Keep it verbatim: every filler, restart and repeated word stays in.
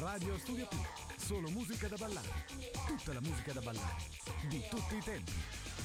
Radio Studio Più, solo musica da ballare. Tutta la musica da ballare di tutti i tempi.